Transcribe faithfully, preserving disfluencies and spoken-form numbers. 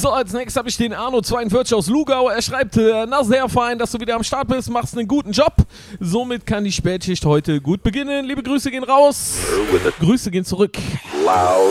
So, als nächstes habe ich den Arno zweiundvierzig aus Lugau. Er schreibt, äh, na sehr fein, dass du wieder am Start bist, machst einen guten Job. Somit kann die Spätschicht heute gut beginnen. Liebe Grüße gehen raus. Grüße gehen zurück. Loud.